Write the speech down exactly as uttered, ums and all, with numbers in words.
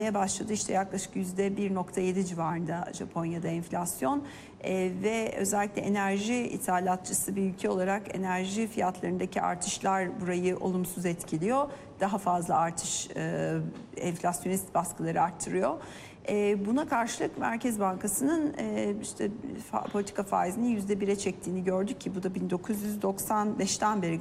başladı. İşte yaklaşık yüzde bir nokta yedi civarında Japonya'da enflasyon ee, ve özellikle enerji ithalatçısı bir ülke olarak enerji fiyatlarındaki artışlar burayı olumsuz etkiliyor. Daha fazla artış e, enflasyonist baskıları arttırıyor. E, buna karşılık Merkez Bankası'nın e, işte fa, politika faizini yüzde bire çektiğini gördük ki bu da bin dokuz yüz doksan beşten beri